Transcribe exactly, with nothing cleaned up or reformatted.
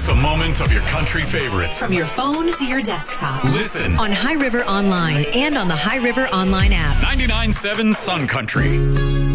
Experience a moment of your country favorites. From your phone to your desktop. Listen on High River Online and on the High River Online app. ninety-nine point seven Sun Country.